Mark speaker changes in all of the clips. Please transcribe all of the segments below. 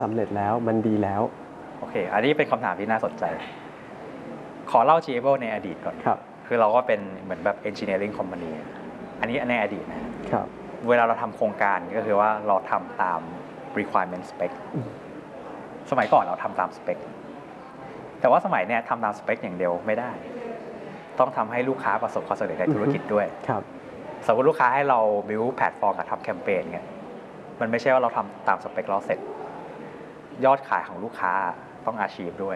Speaker 1: สำเร็จแล้วมันดีแล้ว
Speaker 2: โอเคอันนี้เป็นคำถามที่น่าสนใจขอเล่า Gable ในอดีตก่อน
Speaker 1: ครับ
Speaker 2: คือเราก็เป็นเหมือนแบบ engineering company อันนี้ในอดีตนะครับเวลาเราทำโครงการก็คือว่าเราทำตาม requirement spec สมัยก่อนเราทำตาม spec แต่ว่าสมัยเนี้ยทำตาม spec อย่างเดียวไม่ได้ต้องทำให้ลูกค้าประสบความสำเร็จในธุรกิจด้วยสมมติลูกค้าให้เรา build แพลตฟอร์มกับทำแคมเปญเนี่ยมันไม่ใช่ว่าเราทำตามสเปคเราเสร็จยอดขายของลูกค้าต้องachieveด้วย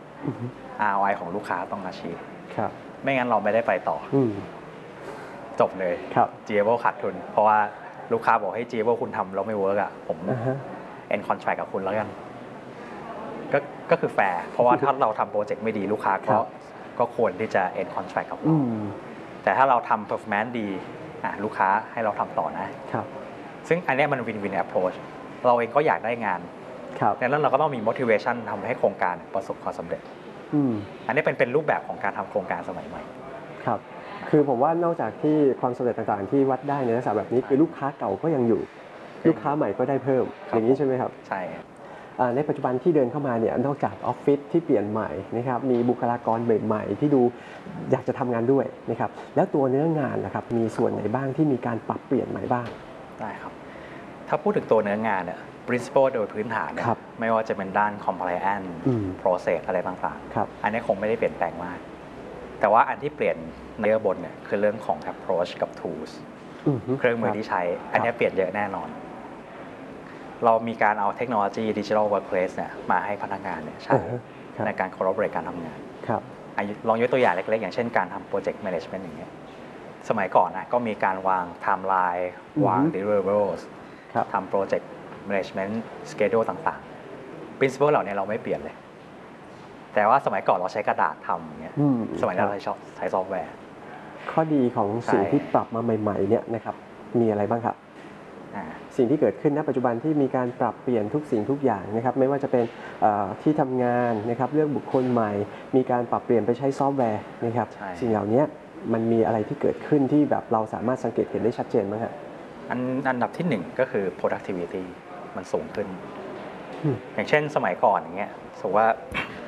Speaker 2: ROI ของลูกค้าต้องachieve ไม่งั้นเราไม่ได้ไปต่อจบเลย Gable ขาดทุนเพราะว่าลูกค้าบอกให้ Gable คุณทำแล้วไม่เวิร์กอ่ะผม end contract กับคุณแล้วกันก็คือแฟร์เพราะว่าถ้าเราทำโปรเจกต์ไม่ดีลูกค้าก็ควรที่จะ end contract กับเราแต่ถ้าเราทำ performance ดีลูกค้าให้เราทำต่อนะซึ่งอันนี้มัน win-win approach เราเองก็อยากได้งานดังนั้นเราก็ต้องมี motivation ทำให้โครงการประสบความสำเร็จอันนี้เป็นรูปแบบของการทำโครงการสมัยใหม่
Speaker 1: ครับคือผมว่านอกจากที่ความสำเร็จต่างๆที่วัดได้ในลักษณะแบบนี้คือลูกค้าเก่าก็ยังอยู่ลูกค้าใหม่ก็ได้เพิ่มอย่างนี้ใช่ไหมครับ
Speaker 2: ใช่
Speaker 1: ในปัจจุบันที่เดินเข้ามาเนี่ยนอกจากออฟฟิศที่เปลี่ยนใหม่นะครับมีบุคลากรใหม่ๆที่ดูอยากจะทำงานด้วยนะครับแล้วตัวเนื้องานนะครับมีส่วนไหนบ้างที่มีการปรับเปลี่ยนใหม่บ้าง
Speaker 2: ได้ครับถ้าพูดถึงตัวเนื้องานเนี่ย principle โดยพื้นฐานเนี่ยไม่ว่าจะเป็นด้าน compliance process อะไรต่างๆอันนี้คงไม่ได้เปลี่ยนแปลงมากแต่ว่าอันที่เปลี่ยนในเรื่องบนเนี่ยคือเรื่องของ approach กับ tools เครื่องมือที่ใช้อันนี้เปลี่ยนเยอะแน่นอนเรามีการเอาเทคโนโลยี Digital Workplace เนี่ยมาให้พนักงานเนี่ยใช้ในการ collaborate การทำงานลองยกตัวอย่างเล็กๆอย่างเช่นการทำ project management อย่างเงี้ยสมัยก่อนนะก็มีการวาง timeline วาง deliverables ทำ project management schedule ต่างๆ principle เหล่านี้เราไม่เปลี่ยนเลยแต่ว่าสมัยก่อนเราใช้กระดาษทำอย่างเงี้ยสมัยนี้เราใช้ซอฟต์แวร์
Speaker 1: ข้อดีของสิ่งที่ปรับมาใหม่ๆเนี่ยนะครับมีอะไรบ้างครับสิ่งที่เกิดขึ้นณปัจจุบันที่มีการปรับเปลี่ยนทุกสิ่งทุกอย่างนะครับไม่ว่าจะเป็นที่ทำงานนะครับเรื่องบุคคลใหม่มีการปรับเปลี่ยนไปใช้ซอฟต์แวร์นะครับสิ่งเหล่านี้มันมีอะไรที่เกิดขึ้นที่แบบเราสามารถสังเกตเห็นได้ชัดเจนไหมครับ
Speaker 2: อันดับที่1ก็คือ productivity มันสูงขึ้นอย่างเช่นสมัยก่อนอย่างเงี้ยสมมติว่า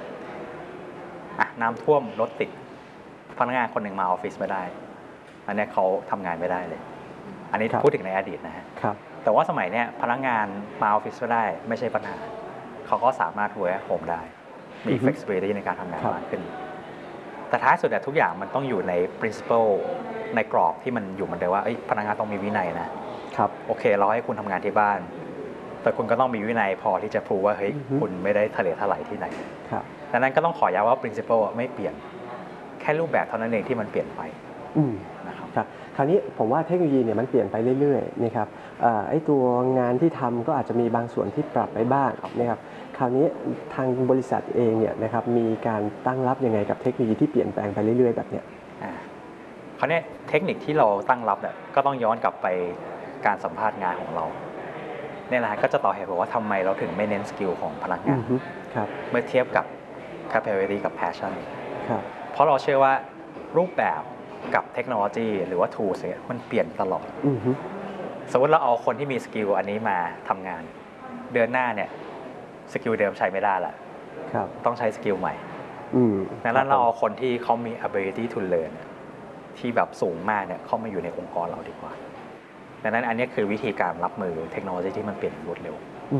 Speaker 2: น้ำท่วมรถติดพนักงานคนหนึ่งมาออฟฟิศไม่ได้อันนี้เขาทำงานไม่ได้เลยอันนี้พูดถึงในอดีตนะฮะแต่ว่าสมัยนี้พนักงานมาออฟฟิศไม่ได้ไม่ใช่ปัญหาเขาก็สามารถ work at home ได้มี flexibility ในการทำงานมากขึ้นแต่ท้ายสุดทุกอย่างมันต้องอยู่ใน principle ในกรอบที่มันอยู่เหมือนเดิมว่าพนักงานต้องมีวินัยนะโอเคเราให้คุณทำงานที่บ้านแต่คุณก็ต้องมีวินัยพอที่จะพูดว่าเฮ้ยคุณไม่ได้ทะเลทลายที่ไหนดังนั้นก็ต้องขอย้ำว่า principle ไม่เปลี่ยนแค่รูปแบบเท่านั้นเองที่มันเปลี่ยนไป
Speaker 1: นะครับคราวนี้ผมว่าเทคโนโลยีเนี่ยมันเปลี่ยนไปเรื่อยๆนะครับไอ้ตัวงานที่ทำก็อาจจะมีบางส่วนที่ปรับไปบ้างนะครับคราวนี้ทางบริษัทเองเนี่ยนะครับมีการตั้งรับยังไงกับเทคโนโลยีที่เปลี่ยนแปลงไปเรื่อยๆแบบเนี้ย
Speaker 2: คราวนี้เทคนิคที่เราตั้งรับเนี่ยก็ต้องย้อนกลับไปการสัมภาษณ์งานของเราเนี่ยนะก็จะต่อเหตุว่าทำไมเราถึงไม่เน้นสกิลของพนักงานเมื่อเทียบกับ capability กับ passion เพราะเราเชื่อว่ารูปแบบกับเทคโนโลยีหรือว่า tools เนี่ยมันเปลี่ยนตลอดสมมติเราเอาคนที่มีสกิลอันนี้มาทำงานเดือนหน้าเนี่ยสกิลเดิมใช้ไม่ได้ละต้องใช้สกิลใหม่ดังนั้นเราเอาคนที่เขามี ability to learn ที่แบบสูงมากเนี่ยเข้ามาอยู่ในองค์กรเราดีกว่าดังนั้นอันนี้คือวิธีการรับมือเทคโนโลยีที่มันเปลี่ยนรวดเร็ว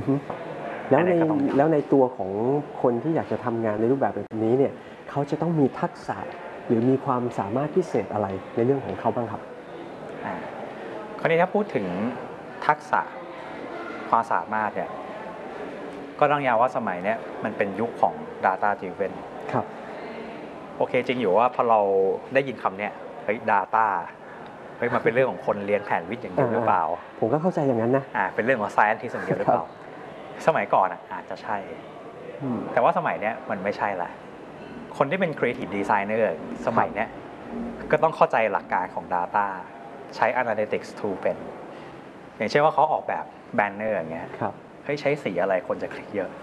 Speaker 1: แล้วในตัวของคนที่อยากจะทำงานในรูปแบบแบบนี้เนี่ยเขาจะต้องมีทักษะหรือมีความสามารถพิเศษอะไรในเรื่องของเขาบ้างครับ
Speaker 2: คราวนี้ถ้าพูดถึงทักษะความสามารถเนี่ยก็ต้องย้ำว่าสมัยนี้มันเป็นยุคของ data driven
Speaker 1: ครับ
Speaker 2: โอเคจริงอยู่ว่าพอเราได้ยินคำนี้เฮ้ย data เฮ้ยมันเป็นเรื่องของคนเรียนแผนวิทย์อย่างเดียวหรือเปล่า
Speaker 1: ผมก็เข้าใจอย่างนั้นนะ
Speaker 2: เป็นเรื่องของ science อย่างเดียวหรือเปล่าสมัยก่อนอาจจะใช่แต่ว่าสมัยนี้มันไม่ใช่ละคนที่เป็น creative designer สมัยนี้ก็ต้องเข้าใจหลักการของ data ใช้ analytics tool เป็นอย่างเช่นว่าเขาออกแบบแบนเนอร์อย่างเงี้ยเฮ้ยใช้สีอะไรคนจะคลิกเยอะ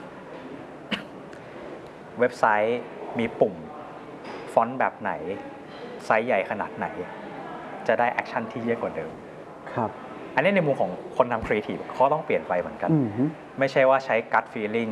Speaker 2: เว็บไซต์มีปุ่มฟอนต์แบบไหนไซส์ใหญ่ขนาดไหนจะได้แอคชั่นที่เยอะกว่าเดิมอันนี้ในมุมของคนทำ creative เขาต้องเปลี่ยนไปเหมือนกันไม่ใช่ว่าใช้ gut feeling